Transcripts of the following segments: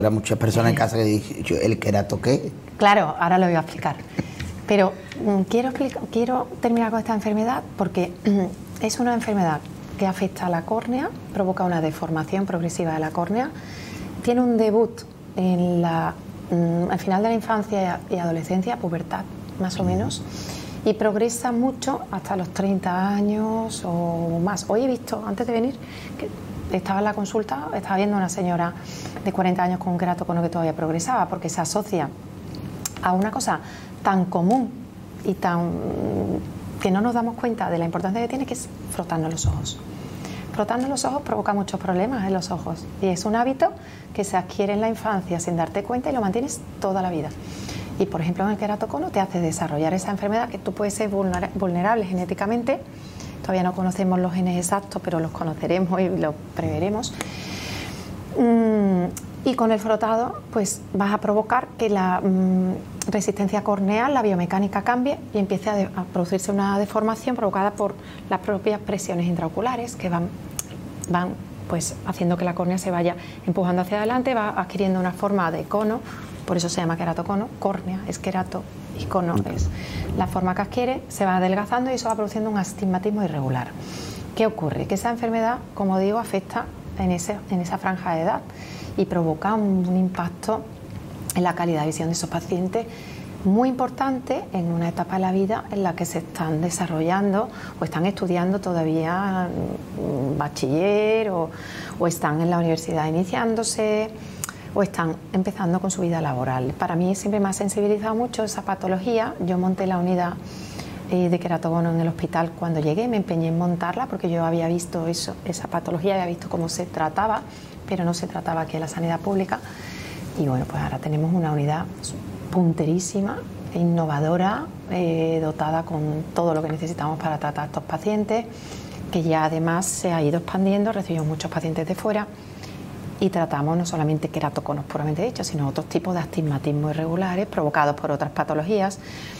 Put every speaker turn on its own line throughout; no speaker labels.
Hay muchas personas en casa que dicen, ¿el querato qué?
Claro, ahora lo voy a explicar. Pero quiero terminar con esta enfermedad porque es una enfermedad que afecta a la córnea, provoca una deformación progresiva de la córnea, tiene un debut al final de la infancia y adolescencia, pubertad más o menos, y progresa mucho hasta los 30 años o más. Hoy he visto, antes de venir, que estaba en la consulta, estaba viendo una señora de 40 años con un queratocono que todavía progresaba, porque se asocia a una cosa tan común y que no nos damos cuenta de la importancia que tiene, que es frotarnos los ojos. Frotarnos los ojos provoca muchos problemas en los ojos y es un hábito que se adquiere en la infancia sin darte cuenta y lo mantienes toda la vida. Y por ejemplo en el queratocono te hace desarrollar esa enfermedad, que tú puedes ser vulnerable genéticamente. Todavía no conocemos los genes exactos, pero los conoceremos y los preveremos. Y con el frotado pues vas a provocar que la resistencia corneal, la biomecánica cambie y empiece a producirse una deformación provocada por las propias presiones intraoculares que van pues haciendo que la córnea se vaya empujando hacia adelante, va adquiriendo una forma de cono, por eso se llama queratocono. Córnea es querato y cono es la forma que adquiere, se va adelgazando y eso va produciendo un astigmatismo irregular. ¿Qué ocurre? Que esa enfermedad, como digo, afecta en esa franja de edad y provoca un impacto en la calidad de visión de esos pacientes muy importante en una etapa de la vida en la que se están desarrollando o están estudiando todavía bachiller o están en la universidad iniciándose o están empezando con su vida laboral. Para mí siempre me ha sensibilizado mucho esa patología. Yo monté la unidad de queratocono en el hospital cuando llegué, me empeñé en montarla porque yo había visto esa patología, había visto cómo se trataba, pero no se trataba aquí en la sanidad pública. Y bueno, pues ahora tenemos una unidad punterísima, innovadora, dotada con todo lo que necesitamos para tratar a estos pacientes, que ya además se ha ido expandiendo, recibimos muchos pacientes de fuera y tratamos no solamente queratoconos puramente dicho, sino otros tipos de astigmatismos irregulares provocados por otras patologías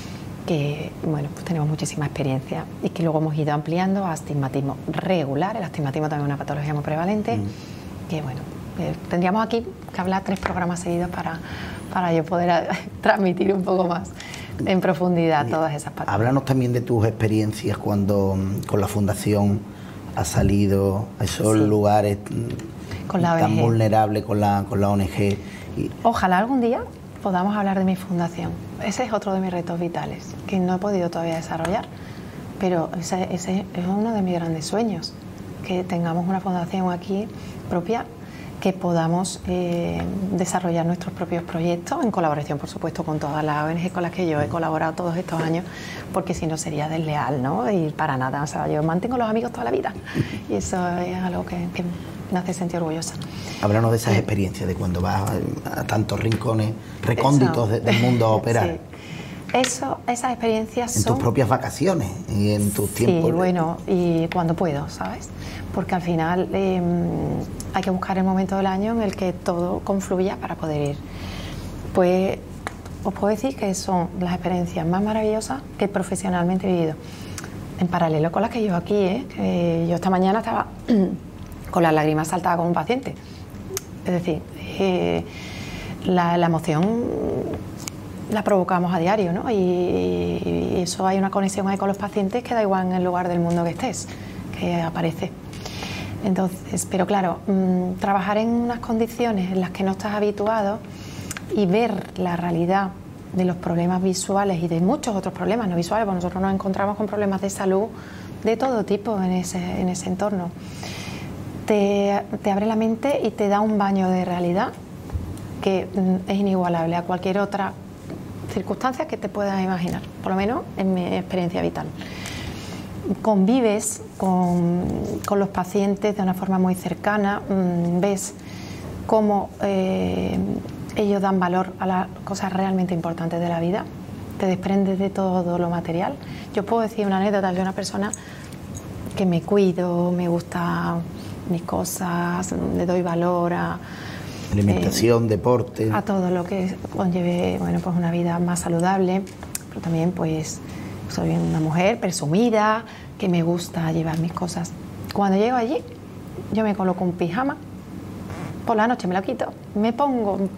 que, bueno, pues tenemos muchísima experiencia y que luego hemos ido ampliando a astigmatismo regular. El astigmatismo también es una patología muy prevalente, que bueno, tendríamos aquí que hablar 3 programas seguidos para yo poder transmitir un poco más en profundidad todas esas patologías.
Háblanos también de tus experiencias cuando con la Fundación has salido a esos lugares
con la
tan
ONG.
vulnerables con la ONG.
Ojalá algún día podamos hablar de mi fundación. Ese es otro de mis retos vitales, que no he podido todavía desarrollar, pero ese es uno de mis grandes sueños, que tengamos una fundación aquí propia, que podamos desarrollar nuestros propios proyectos, en colaboración, por supuesto, con todas las ONG con las que yo he colaborado todos estos años, porque si no sería desleal, ¿no? Y para nada, o sea, yo mantengo los amigos toda la vida y eso es algo que me hace sentir orgullosa.
Háblanos de esas experiencias, de cuando vas a tantos rincones recónditos del mundo a operar.
Sí. Esas experiencias
en tus propias vacaciones y en tus tiempos.
Sí, bueno, y cuando puedo, ¿sabes? Porque al final hay que buscar el momento del año en el que todo confluya para poder ir. Pues os puedo decir que son las experiencias más maravillosas que profesionalmente he vivido. En paralelo con las que llevo aquí, que yo esta mañana estaba con las lágrimas saltadas con un paciente. Es decir, la emoción la provocamos a diario, ¿no? Y eso, hay una conexión ahí con los pacientes que da igual en el lugar del mundo que estés, que aparece. Entonces, pero claro, trabajar en unas condiciones en las que no estás habituado y ver la realidad de los problemas visuales y de muchos otros problemas no visuales, porque nosotros nos encontramos con problemas de salud de todo tipo en ese entorno, te abre la mente y te da un baño de realidad que es inigualable a cualquier otra circunstancia que te puedas imaginar, por lo menos en mi experiencia vital. Convives con los pacientes de una forma muy cercana, ves cómo ellos dan valor a las cosas realmente importantes de la vida, te desprendes de todo lo material. Yo puedo decir una anécdota de una persona que me cuido, me gusta mis cosas, le doy valor a
alimentación, deporte,
a todo lo que conlleve, bueno, pues una vida más saludable, pero también pues soy una mujer presumida, que me gusta llevar mis cosas. Cuando llego allí, yo me coloco un pijama, por la noche me lo quito, me pongo